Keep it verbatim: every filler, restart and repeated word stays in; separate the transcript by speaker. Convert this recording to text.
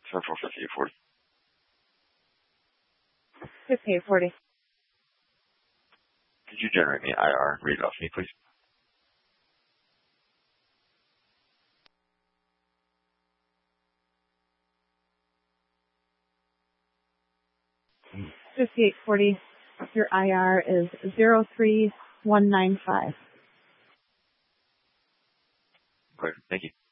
Speaker 1: seven four fifty-eight forty.
Speaker 2: fifty-eight forty.
Speaker 1: Could you generate me I R? Read it off me, please.
Speaker 2: fifty-eight forty. Your I R is zero three one nine five.
Speaker 1: Great. Thank you.